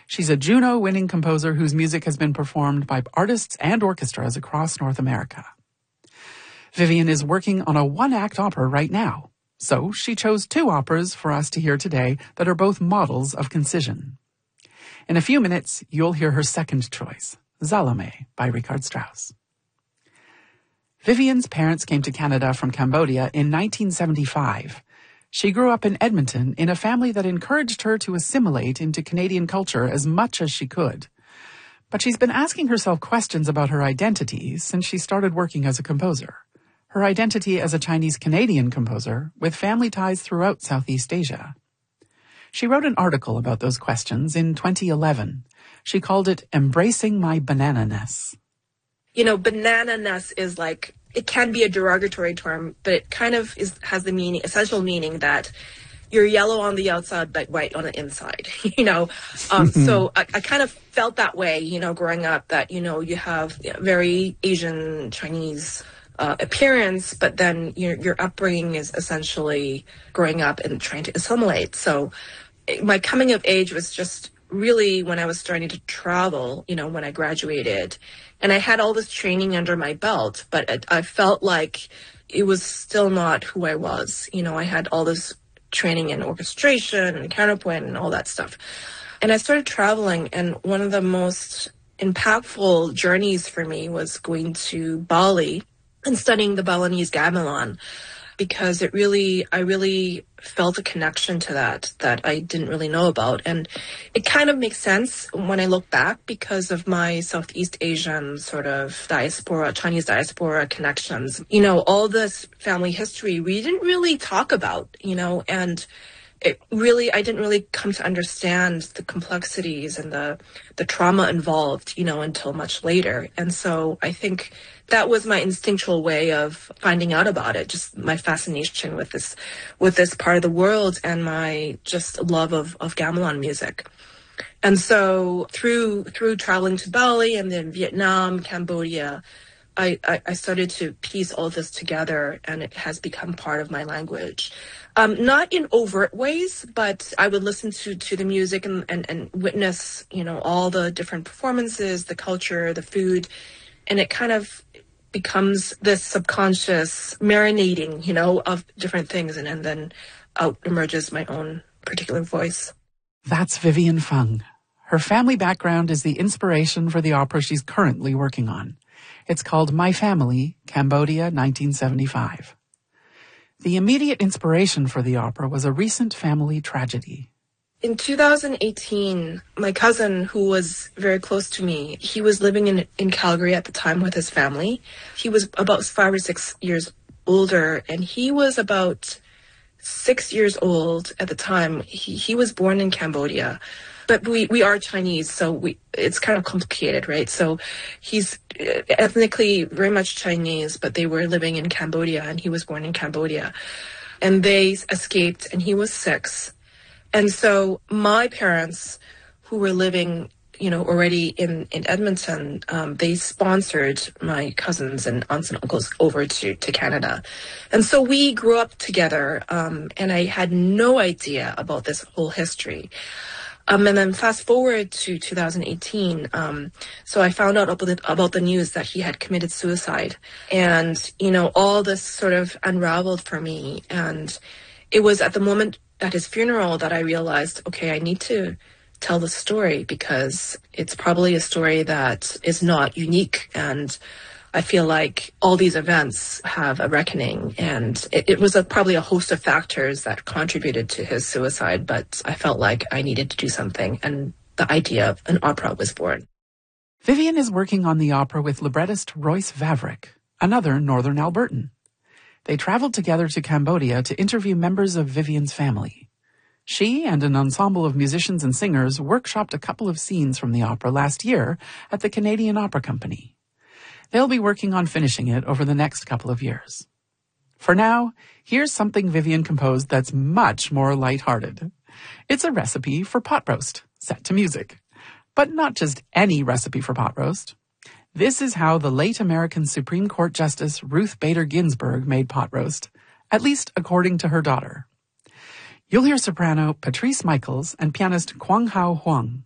She's a Juno-winning composer whose music has been performed by artists and orchestras across North America. Vivian is working on a one-act opera right now, so she chose two operas for us to hear today that are both models of concision. In a few minutes, you'll hear her second choice, Salome by Richard Strauss. Vivian's parents came to Canada from Cambodia in 1975. She grew up in Edmonton in a family that encouraged her to assimilate into Canadian culture as much as she could. But she's been asking herself questions about her identity since she started working as a composer. Her identity as a Chinese-Canadian composer with family ties throughout Southeast Asia. She wrote an article about those questions in 2011. She called it Embracing My Banana-ness. You know, banana-ness is like, it can be a derogatory term, but it kind of has the essential meaning that you're yellow on the outside, but white on the inside, So I kind of felt that way, growing up, that, you have very Asian Chinese appearance, but then your upbringing is essentially growing up and trying to assimilate. So my coming of age was just really when I was starting to travel, when I graduated. And I had all this training under my belt, but I felt like it was still not who I was. I had all this training in orchestration and counterpoint and all that stuff. And I started traveling, and one of the most impactful journeys for me was going to Bali and studying the Balinese gamelan, because I really felt a connection to that I didn't really know about. And it kind of makes sense when I look back because of my Southeast Asian sort of diaspora, Chinese diaspora connections. All this family history we didn't really talk about, and I didn't really come to understand the complexities and the trauma involved, until much later. And so I think that was my instinctual way of finding out about it, just my fascination with this part of the world and my just love of gamelan music. And so through traveling to Bali and then Vietnam, Cambodia, I started to piece all this together, and it has become part of my language. Not in overt ways, but I would listen to the music and witness, all the different performances, the culture, the food, and it kind of becomes this subconscious marinating, of different things, and then out emerges my own particular voice. That's Vivian Fung. Her family background is the inspiration for the opera she's currently working on. It's called My Family, Cambodia, 1975. The immediate inspiration for the opera was a recent family tragedy. In 2018, my cousin, who was very close to me, he was living in Calgary at the time with his family. He was about 5 or 6 years older, and he was about 6 years old at the time. He was born in Cambodia, but we are Chinese, so it's kind of complicated, right? So he's ethnically very much Chinese, but they were living in Cambodia, and he was born in Cambodia. And they escaped, and he was 6. And so my parents, who were living, already in Edmonton, they sponsored my cousins and aunts and uncles over to Canada. And so we grew up together, and I had no idea about this whole history. And then fast forward to 2018, so I found out about the news that he had committed suicide. And, all this sort of unraveled for me. And it was at the moment at his funeral that I realized, okay, I need to tell the story, because it's probably a story that is not unique. And I feel like all these events have a reckoning, and it was probably a host of factors that contributed to his suicide, but I felt like I needed to do something, and the idea of an opera was born. Vivian is working on the opera with librettist Royce Vavrick, another Northern Albertan. They traveled together to Cambodia to interview members of Vivian's family. She and an ensemble of musicians and singers workshopped a couple of scenes from the opera last year at the Canadian Opera Company. They'll be working on finishing it over the next couple of years. For now, here's something Vivian composed that's much more lighthearted. It's a recipe for pot roast, set to music. But not just any recipe for pot roast. This is how the late American Supreme Court Justice Ruth Bader Ginsburg made pot roast, at least according to her daughter. You'll hear soprano Patrice Michaels and pianist Kwang Hao Huang.